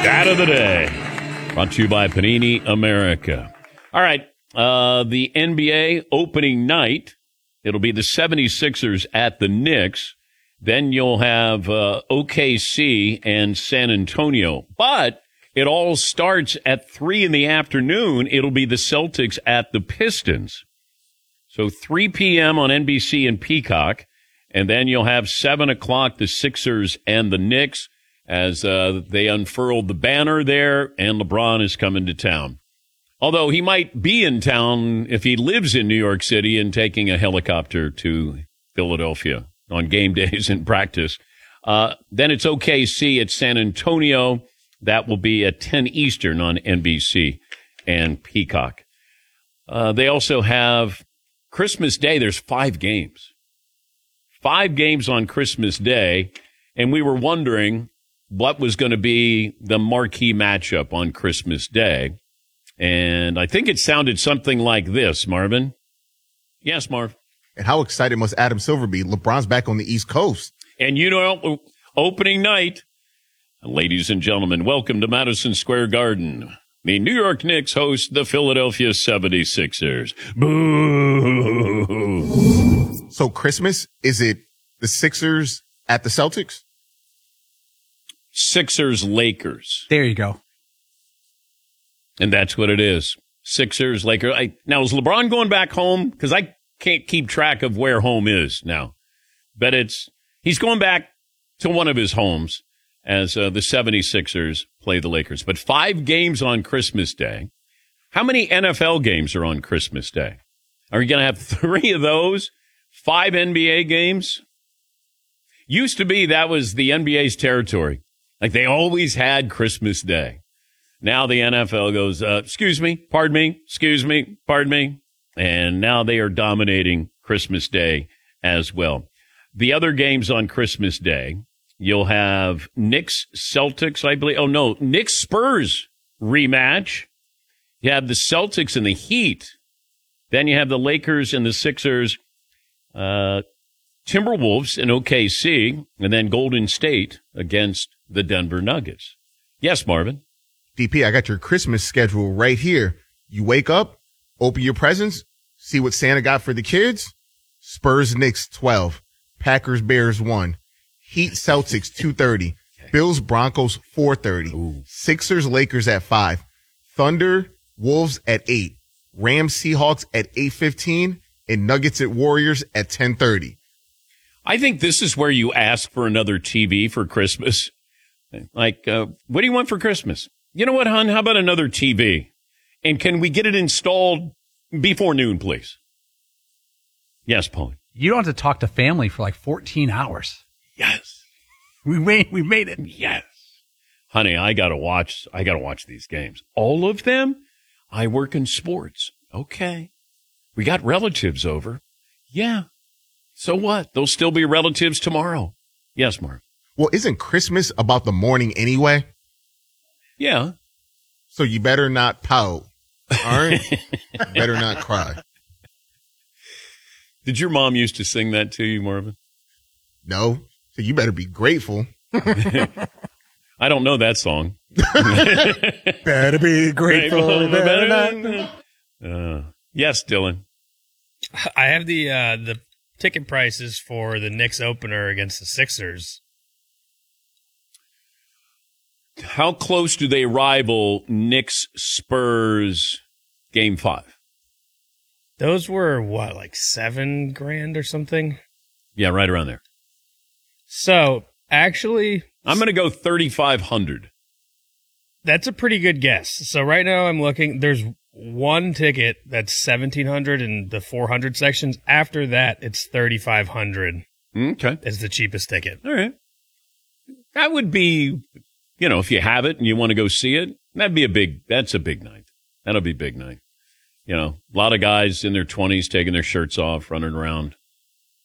Stat of the day. Brought to you by Panini America. All right. The NBA opening night, it'll be the 76ers at the Knicks. Then you'll have OKC and San Antonio. But it all starts at 3 in the afternoon. It'll be the Celtics at the Pistons. So 3 p.m. on NBC and Peacock. And then you'll have 7 o'clock, the Sixers and the Knicks, as they unfurled the banner there, and LeBron is coming to town. Although he might be in town if he lives in New York City and taking a helicopter to Philadelphia on game days and practice. Then it's OKC at San Antonio. That will be at 10 Eastern on NBC and Peacock. They also have Christmas Day. There's 5 games. 5 games on Christmas Day. And we were wondering what was going to be the marquee matchup on Christmas Day. And I think it sounded something like this, Marvin. Yes, Marv. And how excited must Adam Silver be? LeBron's back on the East Coast. And you know, opening night, ladies and gentlemen, welcome to Madison Square Garden. The New York Knicks host the Philadelphia 76ers. Boo! So Christmas, is it the Sixers at the Celtics? Sixers, Lakers. There you go. And that's what it is. Sixers, Lakers. Now, is LeBron going back home? Because I can't keep track of where home is now. But he's going back to one of his homes as the 76ers play the Lakers. But 5 games on Christmas Day. How many NFL games are on Christmas Day? Are you going to have 3 of those? 5 NBA games? Used to be that was the NBA's territory. Like they always had Christmas Day. Now the NFL goes, excuse me, pardon me, pardon me. And now they are dominating Christmas Day as well. The other games on Christmas Day, you'll have Knicks, Celtics, I believe. Oh, no, Knicks, Spurs rematch. You have the Celtics and the Heat. Then you have the Lakers and the Sixers, Timberwolves and OKC, and then Golden State against the Denver Nuggets. Yes, Marvin. DP, I got your Christmas schedule right here. You wake up, open your presents, see what Santa got for the kids. Spurs, Knicks, 12. Packers, Bears, 1. Heat, Celtics, 2:30. Bills, Broncos, 4:30. Ooh. Sixers, Lakers at 5. Thunder, Wolves at 8. Rams, Seahawks at 8:15. And Nuggets at Warriors at 10:30. I think this is where you ask for another TV for Christmas. Like, what do you want for Christmas? You know what, hon? How about another TV? And can we get it installed before noon, please? Yes, Paul. You don't have to talk to family for like 14 hours. Yes. We made it. Yes. Honey, I gotta watch these games. All of them? I work in sports. Okay. We got relatives over. Yeah. So what? They'll still be relatives tomorrow. Yes, Mark. Well, isn't Christmas about the morning anyway? Yeah. So you better not pout. All right? You better not cry. Did your mom used to sing that to you, Marvin? No. So you better be grateful. I don't know that song. Better be grateful. Better not. Yes, Dylan. I have the ticket prices for the Knicks opener against the Sixers. How close do they rival Knicks Spurs Game 5? Those were what, like $7,000 or something? Yeah, right around there. So actually, I'm going to go 3,500. That's a pretty good guess. So right now I'm looking, there's one ticket that's 1,700 in the 400 sections. After that, it's 3,500. Okay. Is the cheapest ticket. All right. That would be, you know, if you have it and you want to go see it, that's a big night. That'll be a big night. You know, a lot of guys in their 20s taking their shirts off, running around